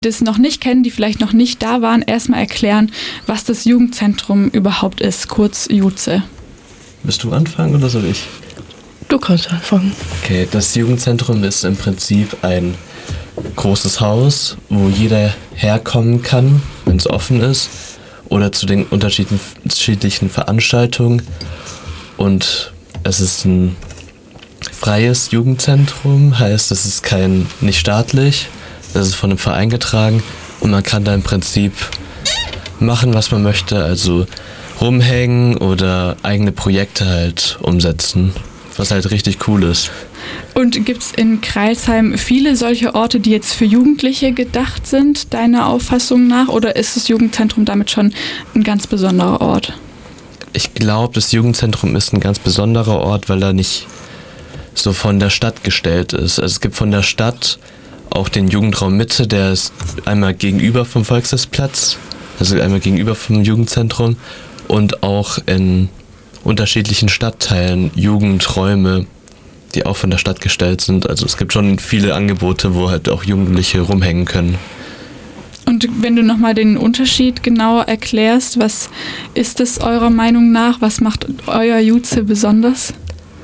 das noch nicht kennen, die vielleicht noch nicht da waren, erstmal erklären, was das Jugendzentrum überhaupt ist, kurz JUZE. Willst du anfangen oder soll ich? Du kannst anfangen. Okay, das Jugendzentrum ist im Prinzip ein großes Haus, wo jeder herkommen kann, wenn es offen ist, oder zu den unterschiedlichen Veranstaltungen. Und es ist ein freies Jugendzentrum, heißt, es ist nicht staatlich. Das ist von einem Verein getragen und man kann da im Prinzip machen, was man möchte, also rumhängen oder eigene Projekte halt umsetzen, was halt richtig cool ist. Und gibt es in Crailsheim viele solche Orte, die jetzt für Jugendliche gedacht sind, deiner Auffassung nach, oder ist das Jugendzentrum damit schon ein ganz besonderer Ort? Ich glaube, das Jugendzentrum ist ein ganz besonderer Ort, weil er nicht so von der Stadt gestellt ist. Also es gibt von der Stadt auch den Jugendraum Mitte, der ist einmal gegenüber vom Volksfestplatz, also einmal gegenüber vom Jugendzentrum, und auch in unterschiedlichen Stadtteilen Jugendräume, die auch von der Stadt gestellt sind. Also es gibt schon viele Angebote, wo halt auch Jugendliche rumhängen können. Und wenn du nochmal den Unterschied genauer erklärst, was ist es eurer Meinung nach? Was macht euer JUZE besonders?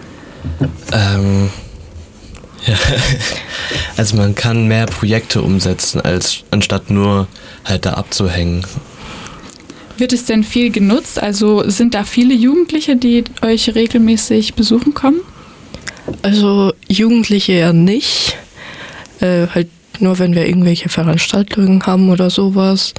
Ja, also man kann mehr Projekte umsetzen, anstatt nur halt da abzuhängen. Wird es denn viel genutzt? Also sind da viele Jugendliche, die euch regelmäßig besuchen kommen? Also Jugendliche ja nicht. Halt nur, wenn wir irgendwelche Veranstaltungen haben oder sowas.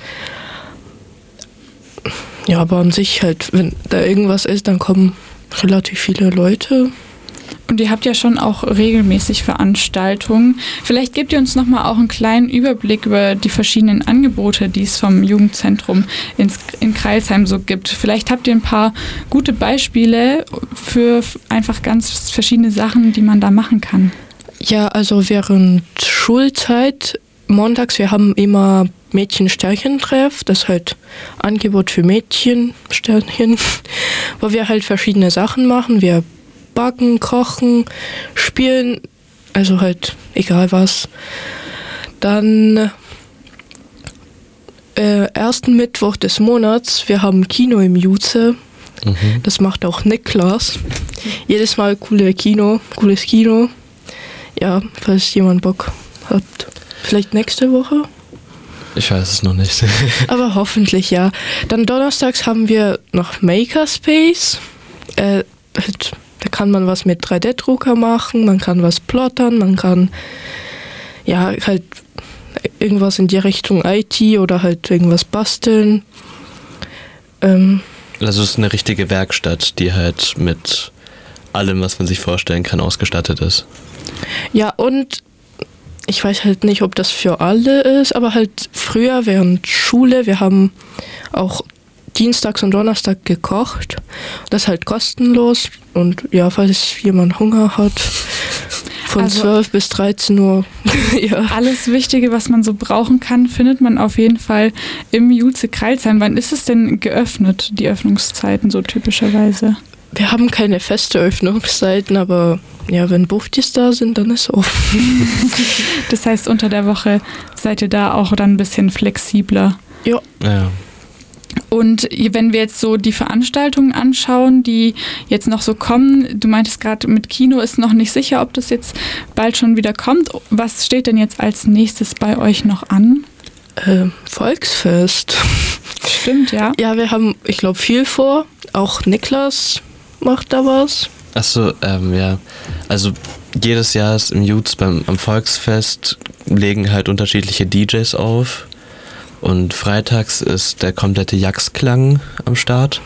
Ja, aber an sich halt, wenn da irgendwas ist, dann kommen relativ viele Leute. Und ihr habt ja schon auch regelmäßig Veranstaltungen. Vielleicht gebt ihr uns nochmal auch einen kleinen Überblick über die verschiedenen Angebote, die es vom Jugendzentrum in Crailsheim so gibt. Vielleicht habt ihr ein paar gute Beispiele für einfach ganz verschiedene Sachen, die man da machen kann. Ja, also während Schulzeit, montags, wir haben immer Mädchen-Sternchen-Treff, das ist halt Angebot für Mädchen, Sternchen, wo wir halt verschiedene Sachen machen. Wir backen, kochen, spielen, also halt egal was. Dann ersten Mittwoch des Monats, wir haben Kino im JUZE. Das macht auch Niklas. Jedes Mal cooles Kino. Ja, falls jemand Bock hat. Vielleicht nächste Woche? Ich weiß es noch nicht. Aber hoffentlich ja. Dann donnerstags haben wir noch Makerspace. Da kann man was mit 3D-Drucker machen, man kann was plottern, man kann ja halt irgendwas in die Richtung IT oder halt irgendwas basteln. Also es ist eine richtige Werkstatt, die halt mit allem, was man sich vorstellen kann, ausgestattet ist. Ja, und ich weiß halt nicht, ob das für alle ist, aber halt früher während Schule, wir haben auch Dienstags und Donnerstag gekocht. Das ist halt kostenlos und ja, falls jemand Hunger hat, von 12 bis 13 Uhr. Ja. Alles Wichtige, was man so brauchen kann, findet man auf jeden Fall im JUZE Crailsheim. Wann ist es denn geöffnet, die Öffnungszeiten so typischerweise? Wir haben keine feste Öffnungszeiten, aber ja, wenn Buftis da sind, dann ist es offen. Das heißt, unter der Woche seid ihr da auch dann ein bisschen flexibler. Ja. Und wenn wir jetzt so die Veranstaltungen anschauen, die jetzt noch so kommen, du meintest gerade, mit Kino ist noch nicht sicher, ob das jetzt bald schon wieder kommt. Was steht denn jetzt als nächstes bei euch noch an? Volksfest. Stimmt, ja. Ja, wir haben, ich glaube, viel vor. Auch Niklas macht da was. Achso, ja. Also jedes Jahr ist im JUZE am Volksfest legen halt unterschiedliche DJs auf. Und freitags ist der komplette Jax-Klang am Start.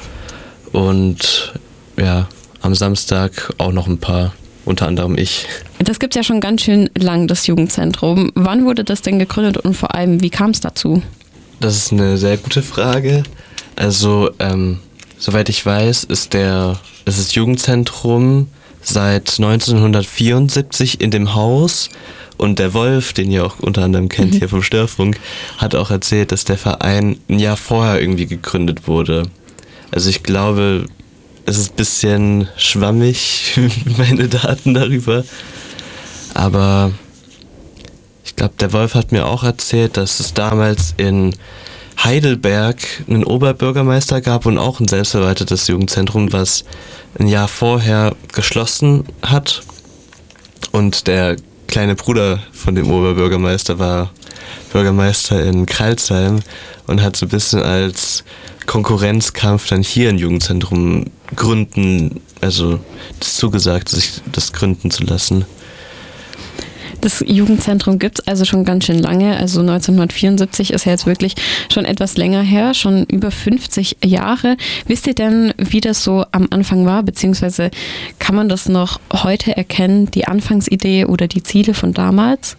Und ja, am Samstag auch noch ein paar, unter anderem ich. Das gibt es ja schon ganz schön lang, das Jugendzentrum. Wann wurde das denn gegründet und vor allem, wie kam es dazu? Das ist eine sehr gute Frage. Also, soweit ich weiß, ist das Jugendzentrum seit 1974 in dem Haus. Und der Wolf, den ihr auch unter anderem kennt hier vom Störfunk, hat auch erzählt, dass der Verein ein Jahr vorher irgendwie gegründet wurde. Also ich glaube, es ist ein bisschen schwammig, meine Daten darüber. Aber ich glaube, der Wolf hat mir auch erzählt, dass es damals in Heidelberg einen Oberbürgermeister gab und auch ein selbstverwaltetes Jugendzentrum, was ein Jahr vorher geschlossen hat. Und der kleine Bruder von dem Oberbürgermeister war Bürgermeister in Crailsheim und hat so ein bisschen als Konkurrenzkampf dann hier ein Jugendzentrum gründen, also das zugesagt, sich das gründen zu lassen. Das Jugendzentrum gibt es also schon ganz schön lange. Also 1974 ist ja jetzt wirklich schon etwas länger her, schon über 50 Jahre. Wisst ihr denn, wie das so am Anfang war? Beziehungsweise kann man das noch heute erkennen, die Anfangsidee oder die Ziele von damals?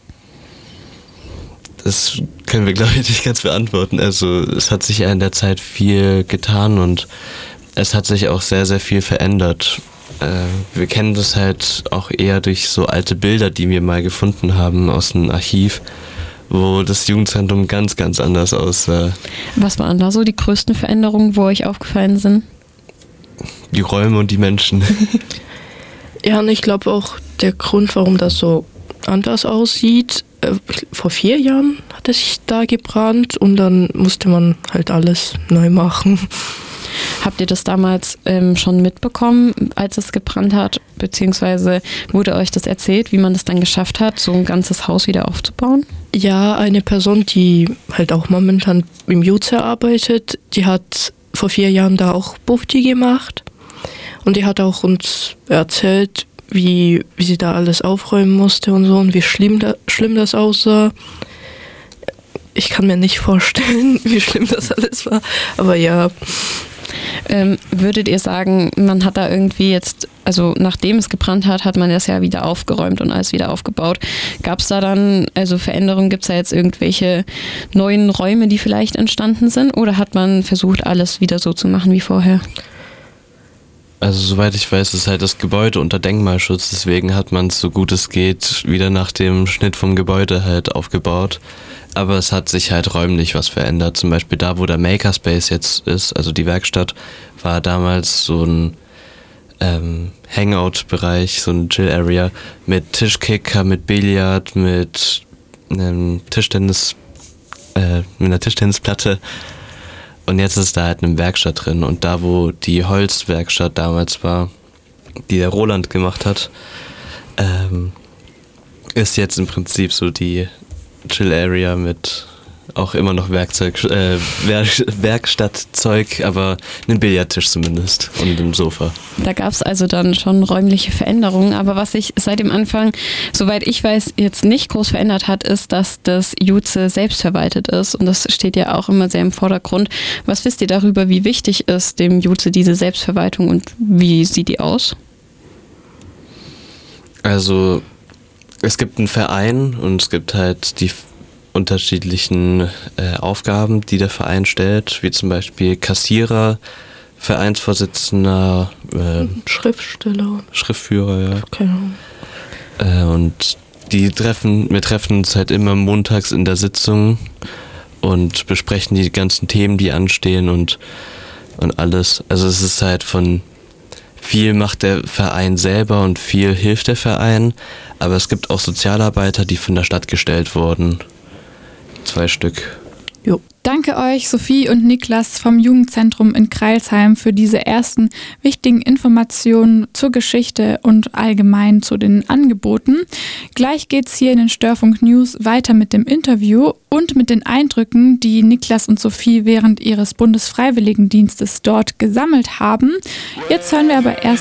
Das können wir, glaube ich, nicht ganz beantworten. Also es hat sich ja in der Zeit viel getan und es hat sich auch sehr, sehr viel verändert. Wir kennen das halt auch eher durch so alte Bilder, die wir mal gefunden haben aus dem Archiv, wo das Jugendzentrum ganz, ganz anders aussah. Was waren da so die größten Veränderungen, wo euch aufgefallen sind? Die Räume und die Menschen. Ja, und ich glaube auch der Grund, warum das so anders aussieht, vor 4 Jahren hat es sich da gebrannt und dann musste man halt alles neu machen. Habt ihr das damals schon mitbekommen, als es gebrannt hat? Beziehungsweise wurde euch das erzählt, wie man das dann geschafft hat, so ein ganzes Haus wieder aufzubauen? Ja, eine Person, die halt auch momentan im JUZE arbeitet, die hat vor 4 Jahren da auch Bufti gemacht und die hat auch uns erzählt, wie sie da alles aufräumen musste und so und wie schlimm das aussah. Ich kann mir nicht vorstellen, wie schlimm das alles war, aber ja. Würdet ihr sagen, man hat da irgendwie jetzt, also nachdem es gebrannt hat, hat man das ja wieder aufgeräumt und alles wieder aufgebaut. Gab es da dann, also Veränderungen, gibt es da jetzt irgendwelche neuen Räume, die vielleicht entstanden sind? Oder hat man versucht, alles wieder so zu machen wie vorher? Also soweit ich weiß, ist halt das Gebäude unter Denkmalschutz, deswegen hat man es so gut es geht wieder nach dem Schnitt vom Gebäude halt aufgebaut. Aber es hat sich halt räumlich was verändert. Zum Beispiel da, wo der Makerspace jetzt ist, also die Werkstatt, war damals so ein Hangout-Bereich, so ein Chill-Area mit Tischkicker, mit Billard, mit einem mit einer Tischtennisplatte. Und jetzt ist da halt eine Werkstatt drin. Und da, wo die Holzwerkstatt damals war, die der Roland gemacht hat, ist jetzt im Prinzip so die Chill-Area mit auch immer noch Werkstattzeug, aber einen Billardtisch zumindest und einem Sofa. Da gab es also dann schon räumliche Veränderungen, aber was sich seit dem Anfang, soweit ich weiß, jetzt nicht groß verändert hat, ist, dass das JUZE selbstverwaltet ist und das steht ja auch immer sehr im Vordergrund. Was wisst ihr darüber, wie wichtig ist dem JUZE diese Selbstverwaltung und wie sieht die aus? Also es gibt einen Verein und es gibt halt die unterschiedlichen Aufgaben, die der Verein stellt, wie zum Beispiel Kassierer, Vereinsvorsitzender, Schriftsteller, Schriftführer, ja. Keine Ahnung. Und wir treffen uns halt immer montags in der Sitzung und besprechen die ganzen Themen, die anstehen und alles. Also es ist halt viel macht der Verein selber und viel hilft der Verein, aber es gibt auch Sozialarbeiter, die von der Stadt gestellt wurden. 2 Stück. Jo. Danke euch, Sophie und Niklas vom Jugendzentrum in Crailsheim, für diese ersten wichtigen Informationen zur Geschichte und allgemein zu den Angeboten. Gleich geht's hier in den Störfunk News weiter mit dem Interview und mit den Eindrücken, die Niklas und Sophie während ihres Bundesfreiwilligendienstes dort gesammelt haben. Jetzt hören wir aber erst